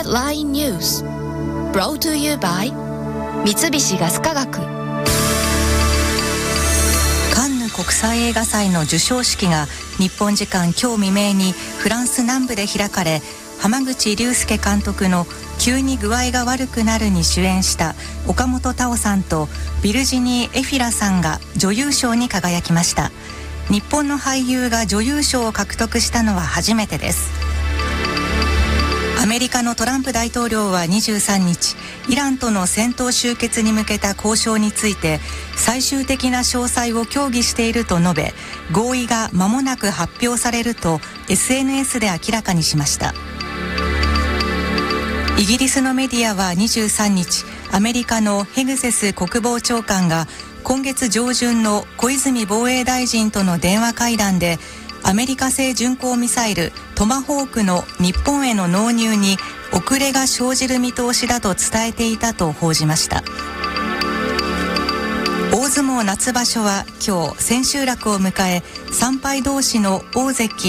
LINE ニュース brought to you by 三菱ガス化学。 カンヌ国際映画祭の授賞式が日本時間今日未明にフランス南部で開かれ、濱口竜介監督の急に具合が悪くなるに主演した岡本太郎さんとビルジニー・エフィラさんが女優賞に輝きました。日本の俳優が女優賞を獲得したのは初めてです。アメリカのトランプ大統領は23日、イランとの戦闘終結に向けた交渉について最終的な詳細を協議していると述べ、合意が間もなく発表されると SNS で明らかにしました。イギリスのメディアは23日、アメリカのヘグセス国防長官が今月上旬の小泉防衛大臣との電話会談で、アメリカ製巡航ミサイルトマホークの日本への納入に遅れが生じる見通しだと伝えていたと報じました。大相撲夏場所は今日千秋楽を迎え、3敗同士の大関